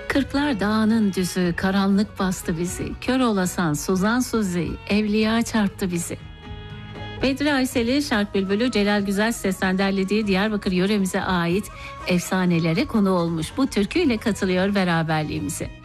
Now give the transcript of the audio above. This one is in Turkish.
Kırklar dağının düzü, karanlık bastı bizi. Kör olasan Suzan Suzi, evliya çarptı bizi. Bedri Aysel'i Şark Bülbülü Celal Güzel sesten derlediği Diyarbakır yöremize ait efsanelere konu olmuş bu türküyle katılıyor beraberliğimize.